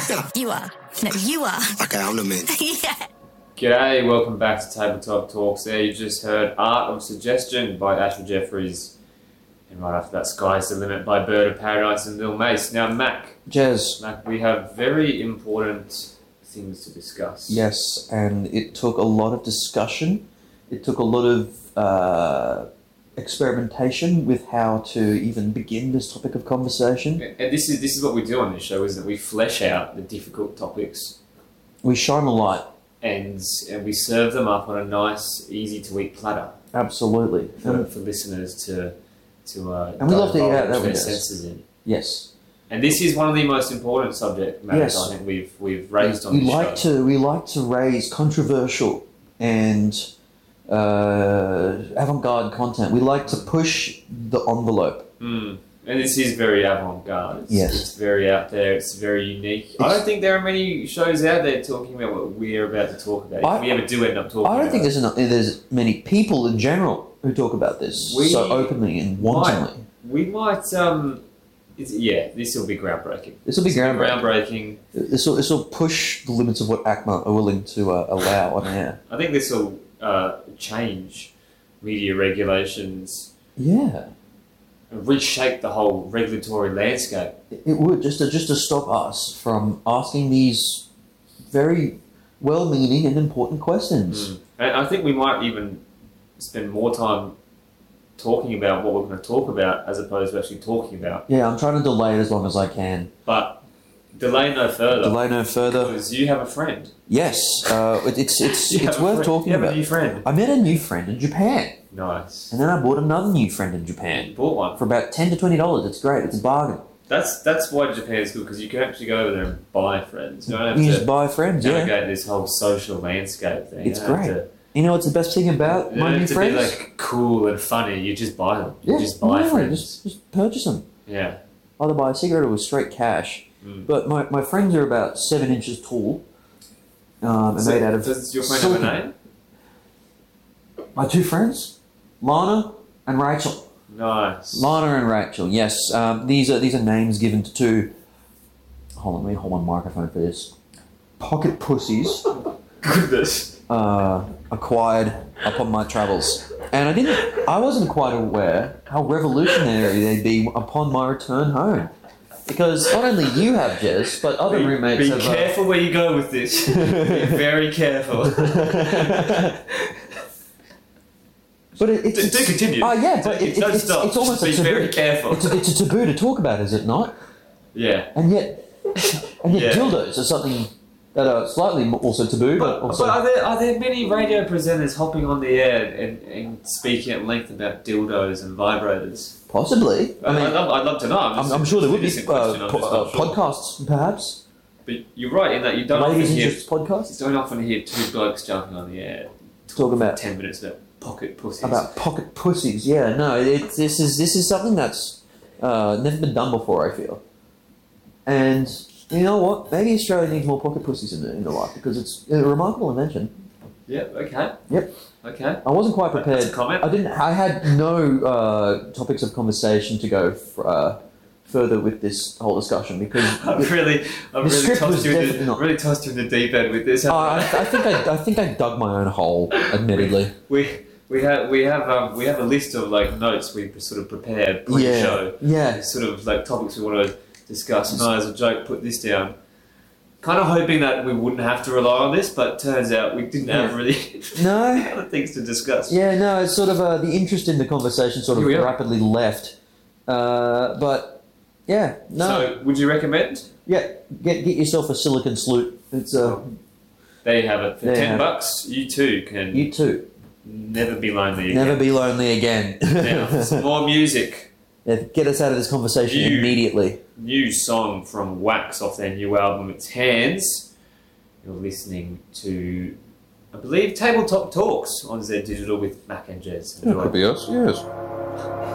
You are. No, you are. Okay, I'm the man. Yeah. G'day, welcome back to Tabletop Talks. There you just heard Art of Suggestion by Asher Jeffries. And right after that, Sky's the Limit by Bird of Paradise and Lil Mace. Now, Mac, we have very important things to discuss. Yes, and it took a lot of discussion. It took a lot of experimentation with how to even begin this topic of conversation. And this is what we do on this show, isn't it? We flesh out the difficult topics. We shine a light. And we serve them up on a nice, easy-to-eat platter. Absolutely. For listeners to and we love to eat out, don't we? Their senses in. Yes. And this is one of the most important subject matters I think we've raised on this show. We like to raise controversial and avant-garde content. We like to push the envelope. And this is very avant-garde. It's very out there. It's very unique. I don't think there are many shows out there talking about what we're about to talk about. If we ever do end up talking about it. I don't think there's many people in general who talk about this so openly and wantonly. We might... this will be groundbreaking. This will be groundbreaking. This will push the limits of what ACMA are willing to allow on air. I think this will change media regulations. Yeah. Reshape the whole regulatory landscape. It would just to stop us from asking these very well-meaning and important questions. And I think we might even spend more time talking about what we're going to talk about as opposed to actually talking about. Yeah, I'm trying to delay it as long as I can. But delay no further. Delay no further. Because you have a friend. Yes, it's worth talking about. You have a new friend. I met a new friend in Japan. Nice. And then I bought another new friend in Japan. You bought one? For about $10 to $20. It's great. It's a bargain. That's why Japan's good, because you can actually go over there and buy friends. You don't have to just buy friends, navigate this whole social landscape thing. It's great. You know what's the best thing about my new friends? You don't have to be like cool and funny. You just buy them. You just buy friends. Just purchase them. Yeah. Either buy a cigarette or with straight cash. But my friends are about 7 inches tall. And made out of... Does your friend have a name? My two friends? Lana and Rachel. Nice. Lana and Rachel, yes. These are names given to two... Hold on, let me hold my microphone for this. Pocket pussies. Goodness. Acquired upon my travels. And I wasn't quite aware how revolutionary they'd be upon my return home. Because not only you have Jez, but other roommates have... Be careful where you go with this. Be very careful. But it's do continue. Oh yeah, but it's almost be very careful. It's a taboo to talk about, is it not? Yeah. And yet dildos are something that are slightly also taboo. But are there many radio presenters hopping on the air and speaking at length about dildos and vibrators? Possibly. I'd love to know. I'm sure there would be podcasts, perhaps. But you're right in that you don't often hear podcasts. You don't often hear two blokes jumping on the air talking about 10 minutes about pocket pussies. About pocket pussies, yeah. No, this is something that's never been done before, I feel. And you know what? Maybe Australia needs more pocket pussies in the life because it's a remarkable invention. Yep. Okay. Yep. Okay. I wasn't quite prepared. That's a comment. I had no topics of conversation to go further with this whole discussion because I've really tossed you in the deep end with this. I think I dug my own hole, admittedly. We have a list of like notes we sort of prepared pre-show. Yeah. Sort of like topics we want to discuss. And I, as a joke, put this down. Kind of hoping that we wouldn't have to rely on this, but turns out we didn't have really other things to discuss. Yeah, no, it's sort of the interest in the conversation sort of rapidly left. But yeah, no. So, would you recommend? Yeah, get yourself a silicon salute. It's there you have it. For $10, you too can. You too. Never be lonely again. Never be lonely again. Now, some more music. Yeah, get us out of this conversation immediately. New song from Wax off their new album, It's Hands. You're listening to, I believe, Tabletop Talks on Z Digital with Mac and Jez. That could be us, yes.